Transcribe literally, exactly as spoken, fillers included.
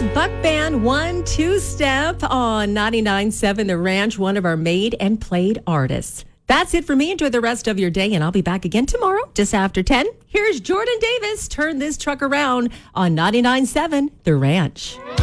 Buck Band, one two-step on ninety-nine point seven The Ranch, one of our made and played artists. That's it for me. Enjoy the rest of your day, and I'll be back again tomorrow just after ten. Here's Jordan Davis. Turn this truck around on ninety-nine point seven The Ranch.